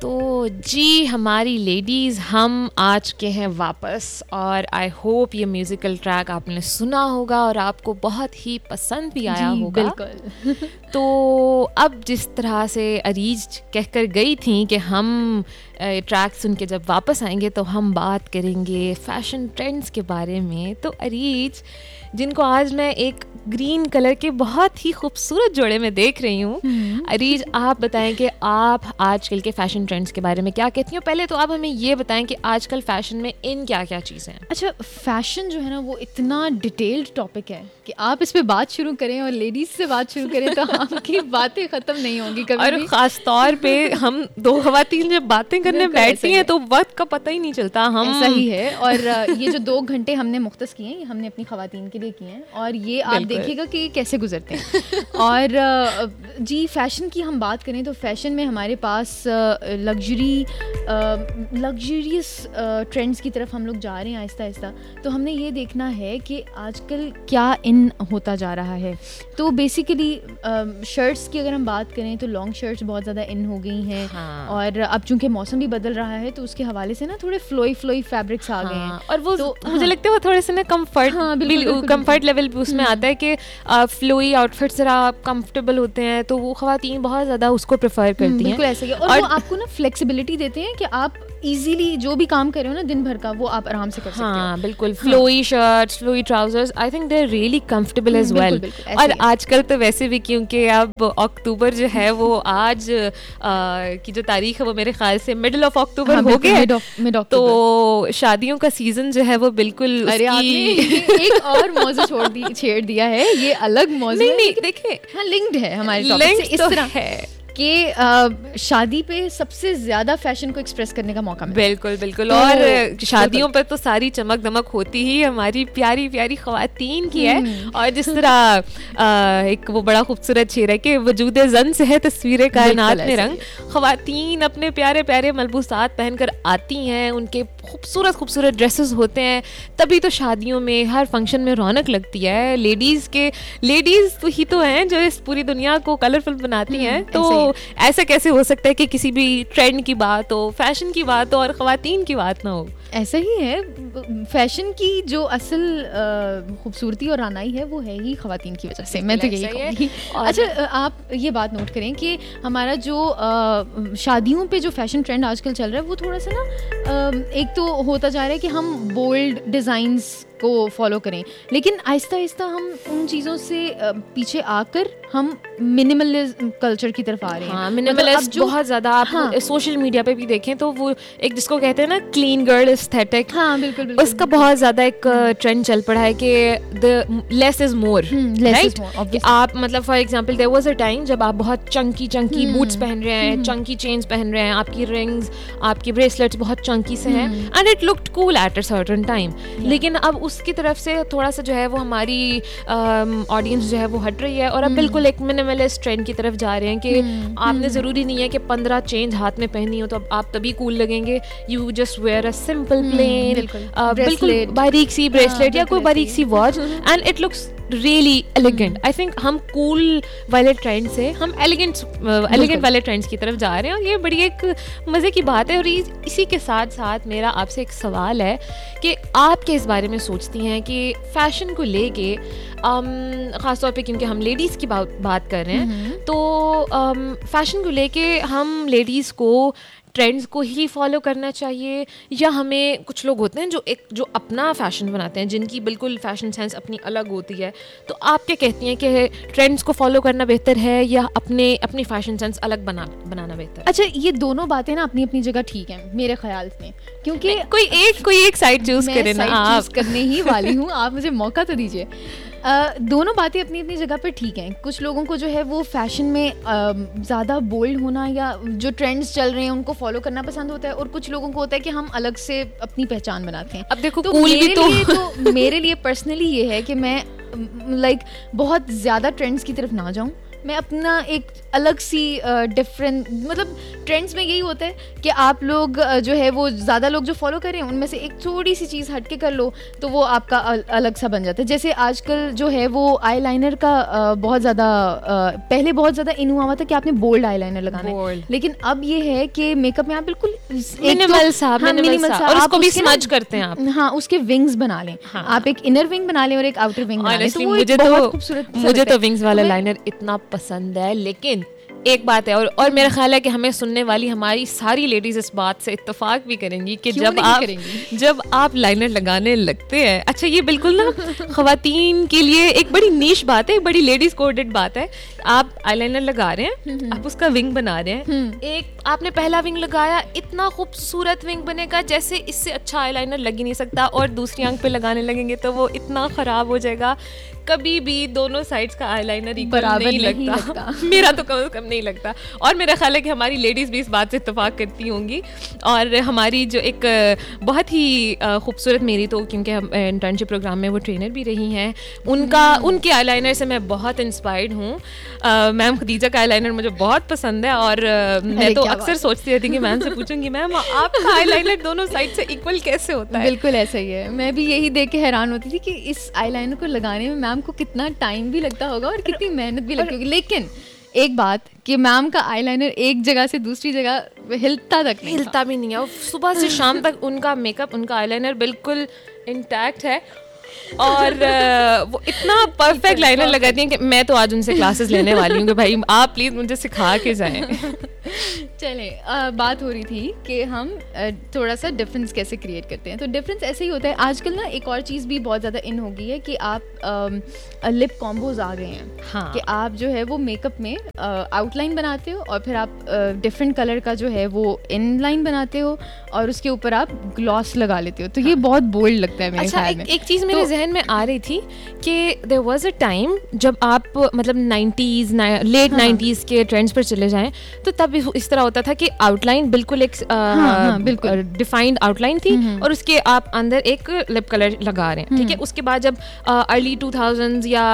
तो जी हमारी लेडीज़ हम आ चुके हैं वापस और आई होप ये म्यूज़िकल ट्रैक आपने सुना होगा और आपको बहुत ही पसंद भी आया होगा। बिल्कुल। तो अब जिस तरह से अरीज कहकर गई थी कि हम ट्रैक सुन के जब वापस आएंगे तो हम बात करेंगे फैशन ट्रेंड्स के बारे में। तो अरीज जिनको आज मैं एक ग्रीन कलर के बहुत ही खूबसूरत जोड़े में देख रही हूँ, अरीज आप बताएं कि आप आजकल के फैशन ट्रेंड्स के बारे में क्या कहती हो। पहले तो आप हमें ये बताएं कि आजकल फैशन में इन क्या क्या चीज़ें हैं। अच्छा, फैशन जो है ना वो इतना डिटेल्ड टॉपिक है कि आप इस पे बात शुरू करें और लेडीज से बात शुरू करें तो आपकी बातें ख़त्म नहीं होंगी कभी और भी। ख़ास तौर पे हम दो ख़वातीन जब बातें करने बैठती हैं तो वक्त का पता ही नहीं चलता। हम ऐसा ही है। और ये जो 2 घंटे हमने मुख्तस किए हैं, हमने अपनी ख़वातीन के लिए किए हैं और ये आप देखिएगा कि कैसे गुजरते हैं। और जी फैशन की हम बात करें तो फैशन में हमारे पास लग्जरियस ट्रेंड्स की तरफ हम लोग जा रहे हैं आहिस्ता आहिस्ता। तो हमने ये देखना है कि आजकल क्या इन होता जा रहा है। तो बेसिकली शर्ट्स की अगर हम बात करें तो लॉन्ग शर्ट्स बहुत ज़्यादा इन हो गई हैं। हाँ। और अब चूंकि मौसम भी बदल रहा है तो उसके हवाले से ना थोड़े फ्लोई फैब्रिक्स आ गए हैं। और वो तो मुझे लगता है वो थोड़े से ना कंफर्ट लेवल भी उसमें आता है कि फ्लोई आउटफिट्स जरा कंफर्टेबल होते हैं तो वो ख़वातीन बहुत ज़्यादा उसको प्रेफर करती हैं। बिल्कुल ऐसे ही। और वो आपको ना फ्लेक्सिबिलिटी देते हैं कि आप इजीली जो भी काम कर रहे हो ना दिन भर का वो आप आराम से कर सकते हो। हाँ बिल्कुल। Flowy shirts, flowy trousers, I think they are really comfortable as well. और आजकल तो वैसे भी क्योंकि अब अक्टूबर जो है वो आज की जो तारीख है वो मेरे ख्याल से मिडल ऑफ अक्टूबर हो गया। तो शादियों का सीजन जो है वो बिल्कुल अरे आपने एक और मौजू छेड़ दिया है। ये अलग मौजू है। नहीं देखिए, हाँ लिंक्ड है हमारे टॉपिक से इस तरह है कि शादी पे सबसे ज्यादा फैशन को एक्सप्रेस करने का मौका मिलता है। बिल्कुल बिल्कुल। और शादियों पर तो सारी चमक दमक होती ही हमारी प्यारी प्यारी ख़वातीन की है। और जिस तरह एक वो बड़ा खूबसूरत शेर है कि वजूदे ज़न से है तस्वीरें कायनात में रंग। ख़वातीन अपने प्यारे प्यारे मलबूसात पहनकर आती हैं, उनके खूबसूरत खूबसूरत ड्रेसेस होते हैं, तभी तो शादियों में हर फंक्शन में रौनक लगती है। लेडीज़ तो ही तो हैं जो इस पूरी दुनिया को कलरफुल बनाती हैं। तो ऐसा कैसे हो सकता है कि किसी भी ट्रेंड की बात हो, फैशन की बात हो और ख़वातीन की बात ना हो। ऐसा ही है। फैशन की जो असल खूबसूरती और रानाई है वो है ही ख़वातीन की वजह से। मैं तो यही कहूँगी। अच्छा, आप ये बात नोट करें कि हमारा जो शादियों पे जो फैशन ट्रेंड आजकल चल रहा है वो थोड़ा सा ना एक तो होता जा रहा है कि हम बोल्ड डिज़ाइंस को फॉलो करें, लेकिन आहिस्ता आहिस्ता हम उन चीज़ों से पीछे आकर हम मिनिमलिज्म कल्चर की तरफ आ रहे हैं। हाँ, मिनिमलिस्ट बहुत ज़्यादा आप सोशल मीडिया पे भी देखें तो वो एक जिसको कहते हैं ना क्लीन गर्ल एस्थेटिक, हाँ बिल्कुल बिल्कुल, उसका बहुत ज़्यादा एक ट्रेंड चल पड़ा है कि the less is more, right. आप मतलब for example there was a time जब आप बहुत चंकी बूट्स पहन रहे हैं, चंकी चेन्स पहन रहे हैं, आपकी रिंग्स, आपकी ब्रेसलेट्स बहुत चंकी से हैं and it looked cool at a certain time. लेकिन अब उसकी तरफ से थोड़ा सा जो है वो हमारी ऑडियंस जो है वो हट रही है और अब बिल्कुल एक मिनिमलिस्ट ट्रेंड की तरफ जा रहे हैं कि आपने ज़रूरी नहीं है कि 15 चेन्स हाथ में पहनी हो तो आप तभी कूल लगेंगे। You just where a simple plain बिल्कुल बारीक सी ब्रेसलेट या कोई बारीक सी watch and it looks really elegant. I think हम कूल वाले ट्रेंड से हम एलिगेंट वाले ट्रेंड्स की तरफ जा रहे हैं और ये बड़ी एक मज़े की बात है। और इसी के साथ साथ मेरा आपसे एक सवाल है कि आप क्या इस बारे में सोचती हैं कि फ़ैशन को लेके ख़ासतौर पे क्योंकि हम लेडीज़ की बात कर रहे हैं तो फ़ैशन को लेके हम लेडीज़ को ट्रेंड्स को ही फॉलो करना चाहिए या हमें कुछ लोग होते हैं जो अपना फ़ैशन बनाते हैं, जिनकी बिल्कुल फ़ैशन सेंस अपनी अलग होती है। तो आप क्या कहती हैं कि ट्रेंड्स को फॉलो करना बेहतर है या अपनी फ़ैशन सेंस अलग बनाना बेहतर है? अच्छा, ये दोनों बातें ना अपनी अपनी जगह ठीक हैं मेरे ख्याल में, क्योंकि कोई एक साइड चूज़ करें ना। आप करने ही वाली हूँ, आप मुझे मौका तो दीजिए। दोनों बातें अपनी अपनी जगह पर ठीक हैं। कुछ लोगों को जो है वो फैशन में ज़्यादा बोल्ड होना या जो ट्रेंड्स चल रहे हैं उनको फॉलो करना पसंद होता है और कुछ लोगों को होता है कि हम अलग से अपनी पहचान बनाते हैं। अब देखो तो मेरे लिए पर्सनली ये है कि मैं बहुत ज़्यादा ट्रेंड्स की तरफ ना जाऊँ, मैं अपना एक अलग सी डिफरेंट, मतलब ट्रेंड्स में यही होता है कि आप लोग जो है वो ज़्यादा लोग जो फॉलो कर रहे हैं उनमें से एक थोड़ी सी चीज़ हट के कर लो तो वो आपका अलग सा बन जाता है। जैसे आजकल जो है वो आई लाइनर का बहुत ज़्यादा पहले बहुत ज़्यादा इन हुआ था कि आपने बोल्ड आई लाइनर लगाना है, लेकिन अब ये है कि मेकअप में आप बिल्कुल मिनिमल सा और उसको भी स्मज करते हैं आप। हाँ, उसके विंग्स बना लें। हाँ। आप एक इनर विंग बना लें और एक आउटर विंग बना लें। तो मुझे तो विंग्स वाला लाइनर इतना पसंद है, लेकिन एक बात है और मेरा ख्याल है कि हमें सुनने वाली हमारी सारी लेडीज इस बात से इत्तेफाक भी करेंगी कि जब आप लाइनर लगाने लगते हैं, अच्छा ये बिल्कुल ना ख्वातीन के लिए एक बड़ी नीश बात है, एक बड़ी लेडीज कोडेड बात है। आप आईलाइनर लगा रहे हैं, आप उसका विंग बना रहे हैं, एक आपने पहला विंग लगाया, इतना खूबसूरत विंग बनेगा जैसे इससे अच्छा आईलाइनर लग ही नहीं सकता, और दूसरी आंख पे लगाने लगेंगे तो वो इतना खराब हो जाएगा, कभी भी दोनों साइड्स का आईलाइनर इक्वल नहीं लगता। मेरा तो कम से कम नहीं लगता, और मेरा ख्याल है कि हमारी लेडीज़ भी इस बात से इत्तेफाक करती होंगी। और हमारी जो एक बहुत ही खूबसूरत, मेरी तो क्योंकि हम इंटर्नशिप प्रोग्राम में वो ट्रेनर भी रही हैं, उनके आईलाइनर से मैं बहुत इंस्पायर्ड हूँ। मैम खदीजा का आईलाइनर मुझे बहुत पसंद है, और मैं तो अक्सर सोचती रहती हूँ कि मैम से पूछूंगी, मैम आपका आईलाइनर दोनों साइड से इक्वल कैसे होता है? बिल्कुल ऐसा ही है, मैं भी यही देख के हैरान होती थी कि इस आईलाइनर को लगाने में मैम को कितना टाइम भी लगता होगा और कितनी मेहनत भी लगती होगी। लेकिन एक बात कि मैम का आईलाइनर एक जगह से दूसरी जगह हिलता भी नहीं है, सुबह से शाम तक उनका मेकअप, उनका आईलाइनर बिल्कुल इंटैक्ट है, और वो इतना परफेक्ट लाइनर लगाती हैं कि मैं तो आज उनसे क्लासेस लेने वाली हूँ कि भाई आप प्लीज़ मुझे सिखा के जाएं। चले, बात हो रही थी कि हम थोड़ा सा डिफरेंस कैसे क्रिएट करते हैं। तो डिफरेंस ऐसे ही होता है, आजकल ना एक और चीज़ भी बहुत ज़्यादा इन हो गई है कि आप लिप कॉम्बोज आ गए हैं। हाँ। कि आप जो है वो मेकअप में आउटलाइन बनाते हो और फिर आप डिफरेंट कलर का जो है वो इन लाइन बनाते हो और उसके ऊपर आप ग्लॉस लगा लेते हो, तो ये बहुत बोल्ड लगता है मेरे ख्याल में। एक चीज़ मेरे जहन में आ रही थी कि देयर वाज अ टाइम जब आप मतलब 90s लेट 90s के ट्रेंड्स पर चले जाएं तो तब इस तरह होता था कि आउटलाइन बिल्कुल एक बिल्कुल डिफाइंड आउटलाइन थी और उसके आप अंदर एक लिप कलर लगा रहे हैं, ठीक है। उसके बाद जब अर्ली 2000s या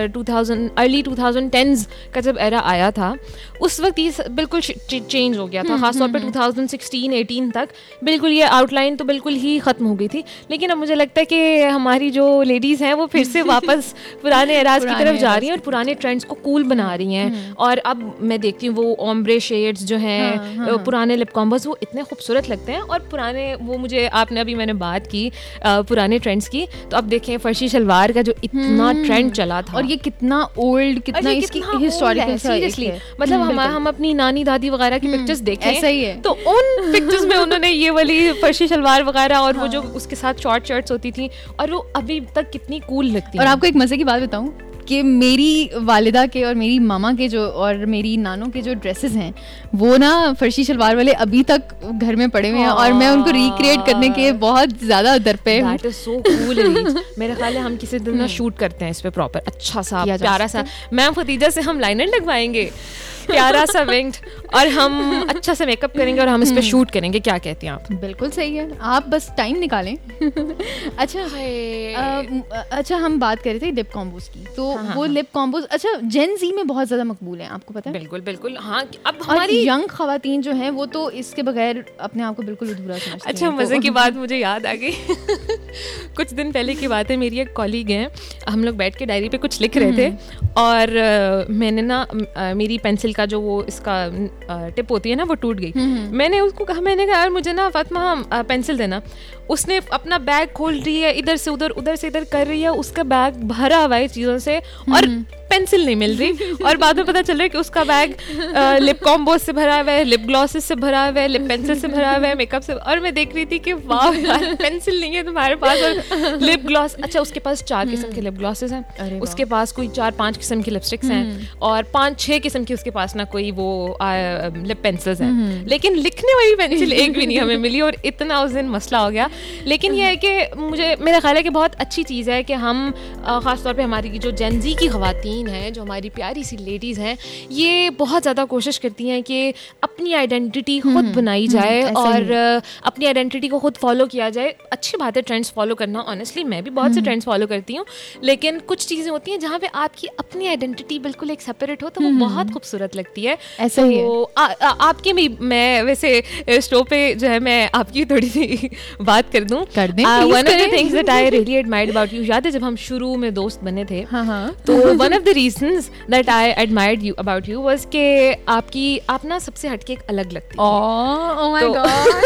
अर्ली 2010s का जब एरा आया था उस वक्त ये बिल्कुल चेंज हो गया था, खासतौर पर 2016-18 तक बिल्कुल ये आउटलाइन तो बिल्कुल ही ख़त्म हो गई थी। लेकिन अब मुझे लगता है कि हमारी जो लेडीज़ हैं वो फिर से वापस पुराने एराज की तरफ जा रही हैं और पुराने ट्रेंड्स को कूल बना रही हैं। और अब मैं देखती हूँ वो ओम्ब्रे शेड्स जो हैं, पुराने लिप कॉम्बोज, वो इतने खूबसूरत लगते हैं। और पुराने वो मुझे आपने अभी मैंने बात की पुराने ट्रेंड्स की, तो अब देखें फर्शी शलवार का जो इतना ट्रेंड चला था, और ये कितना ओल्ड, कितना इसकी हिस्टोरिकल, सीरियसली मतलब हम अपनी नानी दादी वगैरह की पिक्चर्स देखें ऐसा ही है, तो उन पिक्चर्स में उन्होंने ये वाली फर्शी शलवार वगैरह और वो जो उसके साथ शॉर्ट शर्ट्स होती थी और वो अभी तक कितनी कूल लगती है। और आपको एक मजे की बात बताऊं कि मेरी वालिदा के और मेरी मामा के जो और मेरी नानों के जो ड्रेसेस हैं वो ना फर्शी शलवार वाले अभी तक घर में पड़े हुए हैं और मैं उनको रिक्रिएट करने के बहुत ज़्यादा दर पे हूँ। That is so cool. मेरा ख्याल है हम किसी दिन ना शूट करते हैं इस पे प्रॉपर, अच्छा सा प्यारा सा, मैम खदीजा से हम लाइनर लगवाएंगे, प्यारा सा विंग्ड, और हम अच्छा से मेकअप करेंगे और हम इस पे शूट करेंगे। क्या कहती हैं आप? बिल्कुल सही है, आप बस टाइम निकालें। अच्छा हम बात कर रहे थे लिप कॉम्बोज की, तो वो लिप कॉम्बोज अच्छा जेन ज़ी में बहुत ज़्यादा मकबूल हैं, आपको पता है? बिल्कुल बिल्कुल, हाँ। अब हमारी यंग ख़वातीन जो हैं वो तो इसके बगैर अपने आप को बिल्कुल अधूरा समझती हैं। अच्छा, मज़े की बात मुझे याद आ गई। कुछ दिन पहले की बात है, मेरी एक कॉलीग हैं, हम लोग बैठ के डायरी पे कुछ लिख रहे थे और मैंने ना मेरी पेंसिल का जो वो इसका टिप होती है ना वो टूट गई। मैंने उसको कहा, मैंने कहा यार मुझे ना फातिमा पेंसिल देना। उसने अपना बैग खोल रही है, इधर से उधर से इधर कर रही है, उसका बैग भरा हुआ है चीज़ों से और पेंसिल नहीं मिल रही। और बाद में पता चल रहा है कि उसका बैग लिप कॉम्बोज से भरा हुआ है, लिप ग्लॉसेस से भरा हुआ है, लिप पेंसिल से भरा हुआ है, मेकअप से। और मैं देख रही थी कि वाह यार, पेंसिल नहीं है तुम्हारे पास और लिप ग्लॉस। अच्छा, उसके पास 4 किस्म के लिप ग्लॉसेस हैं, उसके पास कोई 4-5 किस्म की लिपस्टिक्स हैं और 5-6 किस्म की उसके पास ना कोई वो लिप पेंसिल्स हैं, लेकिन लिखने वाली पेंसिल एक भी नहीं हमें मिली। और इतना उस दिन मसला हो गया। लेकिन यह है कि मेरा ख्याल है कि बहुत अच्छी चीज़ है कि हम ख़ासतौर पे हमारी जो जेन ज़ी की ख़वातीन ख़वातीन हैं, जो हमारी प्यारी सी लेडीज़ हैं, ये बहुत ज़्यादा कोशिश करती हैं कि अपनी आइडेंटिटी खुद बनाई जाए और अपनी आइडेंटिटी को खुद फॉलो किया जाए। अच्छी बात है ट्रेंड्स फॉलो करना, ऑनेस्टली मैं भी बहुत से ट्रेंड्स फॉलो करती हूँ, लेकिन कुछ चीज़ें होती हैं जहाँ पे आपकी अपनी आइडेंटिटी बिल्कुल एक सेपरेट हो तो वो बहुत खूबसूरत लगती है। ऐसा ही है। आपकी भी, मैं वैसे शो पे जो है मैं आपकी थोड़ी सी बात कर दूं। One of the things that I really admired about you, याद है जब हम शुरू में दोस्त बने थे, तो one of the reasons that I admired you about you was के आप ना सबसे हटके एक अलग लगती। ओह माय गॉड,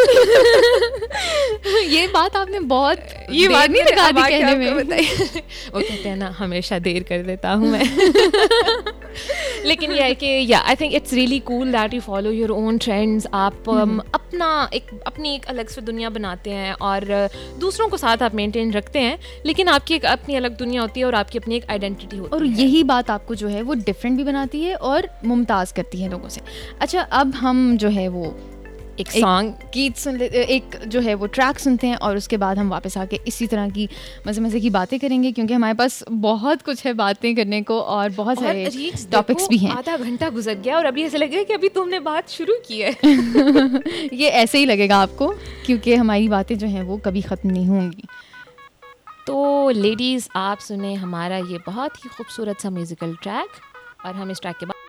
ये बात आपने बहुत ये बात नहीं लगा दी कहने में। वो कहते हैं ना हमेशा देर कर देता हूँ मैं। लेकिन ये है कि I think it's really cool that you follow your own trends. आप अपनी एक अलग से दुनिया बनाते हैं और दूसरों को साथ आप मेंटेन रखते हैं, लेकिन आपकी एक अपनी अलग दुनिया होती है और आपकी अपनी एक आइडेंटिटी होती है, और यही बात आपको जो है वो डिफरेंट भी बनाती है और मुमताज़ करती है लोगों से। अच्छा, अब हम जो है वो एक सॉन्ग गीत सुन ले, एक जो है वो ट्रैक सुनते हैं और उसके बाद हम वापस आके इसी तरह की मज़े मज़े की बातें करेंगे, क्योंकि हमारे पास बहुत कुछ है बातें करने को और बहुत सारे टॉपिक्स भी हैं। आधा घंटा गुजर गया और अभी ऐसा लग रहा है कि अभी तुमने बात शुरू की है। ये ऐसे ही लगेगा आपको, क्योंकि हमारी बातें जो हैं वो कभी ख़त्म नहीं होंगी। तो लेडीज़, आप सुने हमारा ये बहुत ही खूबसूरत सा म्यूज़िकल ट्रैक और हम इस ट्रैक के बाद